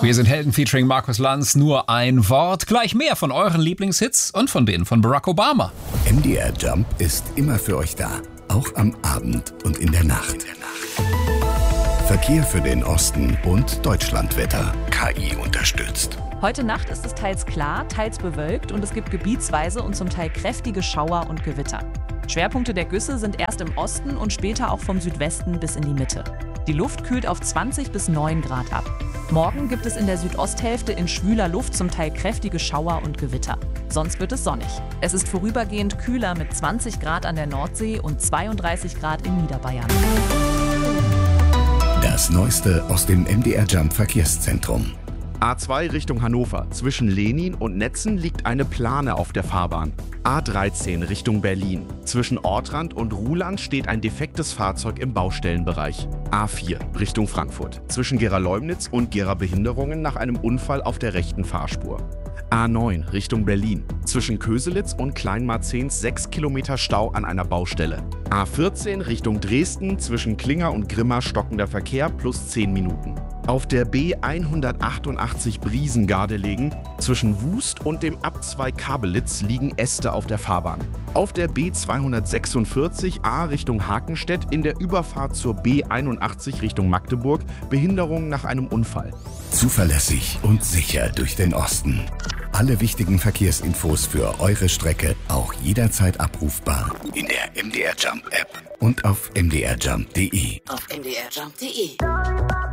Wir sind Helden featuring Markus Lanz. Nur ein Wort. Gleich mehr von euren Lieblingshits und von denen von Barack Obama. MDR Jump ist immer für euch da. Auch am Abend und in der Nacht. Verkehr für den Osten und Deutschlandwetter. KI unterstützt. Heute Nacht ist es teils klar, teils bewölkt und es gibt gebietsweise und zum Teil kräftige Schauer und Gewitter. Schwerpunkte der Güsse sind erst im Osten und später auch vom Südwesten bis in die Mitte. Die Luft kühlt auf 20 bis 9 Grad ab. Morgen gibt es in der Südosthälfte in schwüler Luft zum Teil kräftige Schauer und Gewitter. Sonst wird es sonnig. Es ist vorübergehend kühler mit 20 Grad an der Nordsee und 32 Grad in Niederbayern. Das Neueste aus dem MDR Jump Verkehrszentrum. A2 Richtung Hannover. Zwischen Lenin und Netzen liegt eine Plane auf der Fahrbahn. A13 Richtung Berlin. Zwischen Ortrand und Ruhland steht ein defektes Fahrzeug im Baustellenbereich. A4 Richtung Frankfurt. Zwischen Gera-Leumnitz und Gera-Behinderungen nach einem Unfall auf der rechten Fahrspur. A9 Richtung Berlin. Zwischen Köselitz und Kleinmarzens 6 Kilometer Stau an einer Baustelle. A14 Richtung Dresden. Zwischen Klinger und Grimma stockender Verkehr plus 10 Minuten. Auf der B188 Briesengardelegen zwischen Wust und dem Abzweig Kabelitz liegen Äste auf der Fahrbahn. Auf der B246 A Richtung Hakenstedt in der Überfahrt zur B81 Richtung Magdeburg Behinderung nach einem Unfall. Zuverlässig und sicher durch den Osten. Alle wichtigen Verkehrsinfos für eure Strecke auch jederzeit abrufbar in der MDR Jump App und auf mdrjump.de. Auf mdrjump.de.